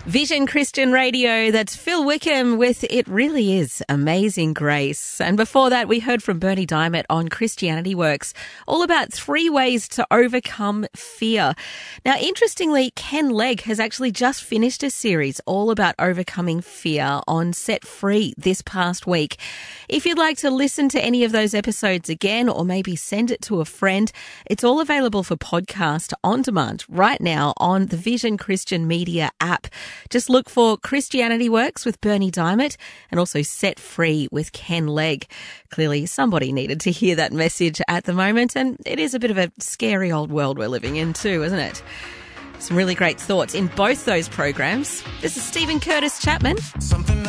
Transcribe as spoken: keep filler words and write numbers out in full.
Vision Christian Radio, that's Phil Wickham with It Really Is Amazing Grace. And before that, we heard from Bernie Diamond on Christianity Works, all about three ways to overcome fear. Now, interestingly, Ken Legg has actually just finished a series all about overcoming fear on Set Free this past week. If you'd like to listen to any of those episodes again, or maybe send it to a friend, it's all available for podcast on demand right now on the Vision Christian Media app. Just look for Christianity Works with Bernie Diamond and also Set Free with Ken Legg. Clearly, somebody needed to hear that message at the moment, and it is a bit of a scary old world we're living in too, isn't it? Some really great thoughts in both those programs. This is Stephen Curtis Chapman. Something